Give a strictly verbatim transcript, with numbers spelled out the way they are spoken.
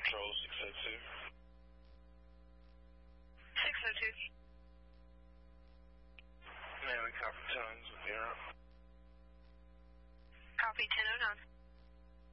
Control six oh two. six oh two. Man, we copy tons with Europe. Copy ten oh nine.